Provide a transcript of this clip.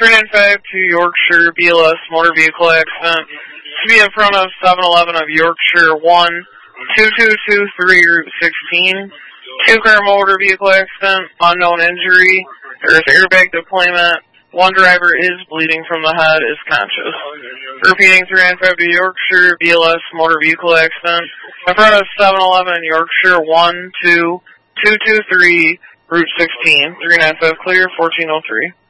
395 to Yorkshire, BLS motor vehicle accident. To be in front of 7-Eleven of Yorkshire, 12223 Route 16. Two-car motor vehicle accident, unknown injury. There is airbag deployment. One driver is bleeding from the head, is conscious. Repeating, 395 to Yorkshire, BLS motor vehicle accident. In front of 7-Eleven in Yorkshire, 12223 Route 16. 395 clear, 1403.